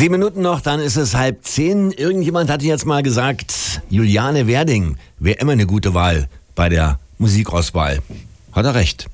10 Minuten noch, dann ist es 9:30. Irgendjemand hatte jetzt mal gesagt, Juliane Werding wäre immer eine gute Wahl bei der Musikauswahl. Hat er recht.